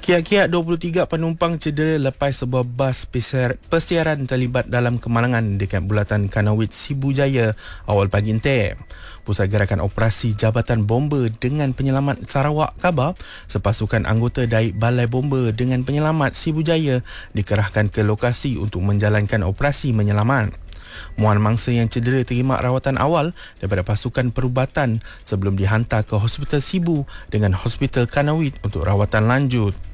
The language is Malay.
Kiat-kiat 23 penumpang cedera lepas sebuah bas persiaran terlibat dalam kemalangan dekat bulatan Kanawit Sibu Jaya awal pagi nanti. Pusat Gerakan Operasi Jabatan Bomba dengan Penyelamat Sarawak khabar sepasukan anggota dari Balai Bomba dengan Penyelamat Sibu Jaya dikerahkan ke lokasi untuk menjalankan operasi menyelamat. Muan mangsa yang cedera terima rawatan awal daripada pasukan perubatan sebelum dihantar ke Hospital Sibu dengan Hospital Kanawit untuk rawatan lanjut.